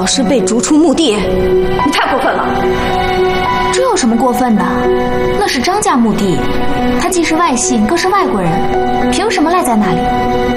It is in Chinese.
师被逐出墓地，你太过分了。 这有什么过分的？那是张家墓地，他既是外姓，更是外国人，凭什么赖在那里？